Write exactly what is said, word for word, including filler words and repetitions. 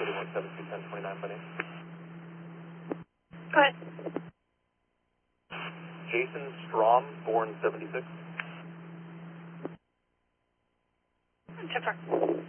thirty-one seven two ten twenty-nine, buddy. Go ahead. Jason Strom, born seventy-six. Tip